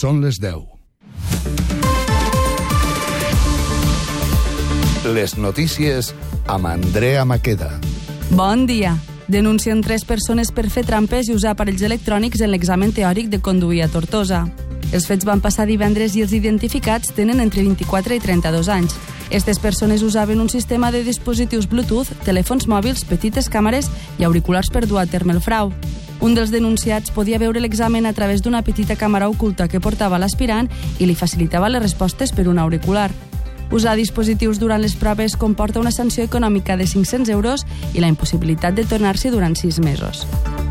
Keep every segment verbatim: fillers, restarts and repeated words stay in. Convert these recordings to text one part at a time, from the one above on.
Són les deu. Les notícies amb Andrea Maqueda. Bon dia. Denuncien tres persones per fer trampes i usar aparells electrònics en l'examen teòric de conduir a Tortosa. Els fets van passar divendres i els identificats tenen entre vint-i-quatre i trenta-dos anys. Aquestes persones usaven un sistema de dispositius Bluetooth, telèfons mòbils, petites càmeres i auriculars per dur a terme el frau. Un dels denunciats podia veure l'examen a través d'una petita càmera oculta que portava l'aspirant i li facilitava les respostes per un auricular. Usar dispositius durant les proves comporta una sanció econòmica de cinc-cents euros i la impossibilitat de tornar-s'hi durant sis mesos.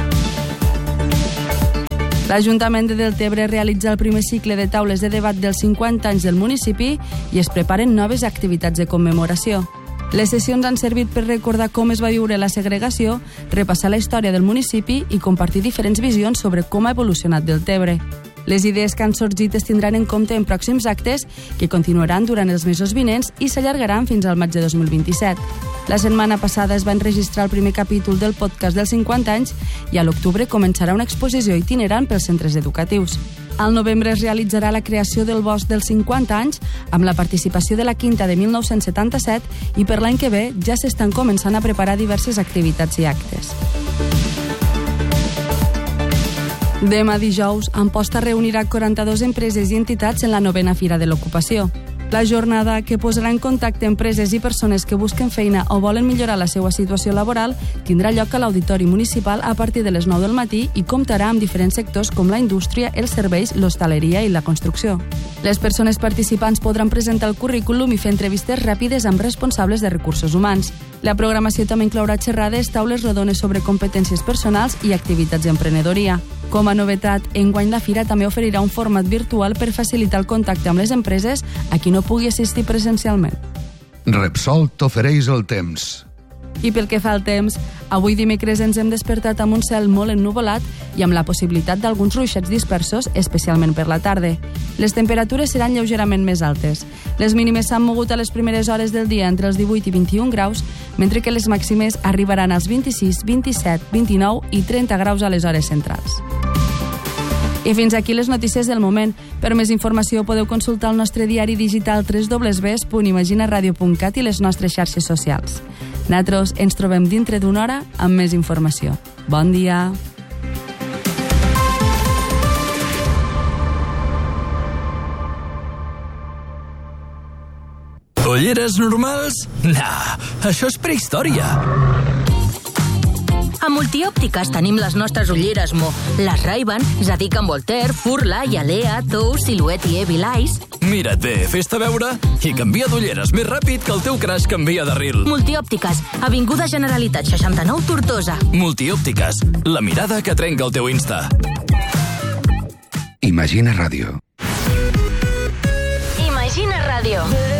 L'Ajuntament de Deltebre realitza el primer cicle de taules de debat dels cinquanta anys del municipi i es preparen noves activitats de commemoració. Les sessions han servit per recordar com es va viure la segregació, repassar la història del municipi i compartir diferents visions sobre com ha evolucionat Deltebre. Les idees que han sorgit es tindran en compte en pròxims actes que continuaran durant els mesos vinents i s'allargaran fins al maig de dos mil vint-i-set. La setmana passada es va enregistrar el primer capítol del podcast dels cinquanta anys i a l'octubre començarà una exposició itinerant pels centres educatius. Al novembre es realitzarà la creació del Bosc dels cinquanta anys amb la participació de la Quinta de mil nou-cents setanta-set i per l'any que ve ja s'estan començant a preparar diverses activitats i actes. Demà dijous, Amposta reunirà quaranta-dues empreses i entitats en la novena Fira de l'Ocupació. La jornada, que posarà en contacte empreses i persones que busquen feina o volen millorar la seva situació laboral, tindrà lloc a l'Auditori Municipal a partir de les nou del matí i comptarà amb diferents sectors com la indústria, els serveis, l'hostaleria i la construcció. Les persones participants podran presentar el currículum i fer entrevistes ràpides amb responsables de recursos humans. La programació també inclourà xerrades, taules rodones sobre competències personals i activitats d'emprenedoria. Com a novetat, enguany la Fira també oferirà un format virtual per facilitar el contacte amb les empreses a qui no pugui assistir presencialment. Repsol t'ofereix el temps. I pel que fa al temps, avui dimecres ens hem despertat amb un cel molt ennuvolat i amb la possibilitat d'alguns ruixats dispersos, especialment per la tarda. Les temperatures seran lleugerament més altes. Les mínimes s'han mogut a les primeres hores del dia entre els divuit i vint-i-un graus, mentre que les màximes arribaran als vint-i-sis, vint-i-set, vint-i-nou i trenta graus a les hores centrals. I fins aquí les notícies del moment. Per més informació podeu consultar el nostre diari digital w w w punt imaginaradio punt cat i les nostres xarxes socials. Nosaltres ens trobem dintre d'una hora amb més informació. Bon dia! Ulleres normals? Nah, això és prehistòria. A Multiòptiques tenim les nostres ulleres Mo, les Ray-Ban, Zadig and Voltaire, Furla, Yalea, Tou, Silhouette i Evil Eyes. Mira't bé, fes-te veure i canvia d'ulleres més ràpid que el teu crash canvia de ril. Multiòptiques, Avinguda Generalitat seixanta-nou, Tortosa. Multiòptiques, la mirada que trenca el teu Insta. Imagina Ràdio. Imagina Ràdio.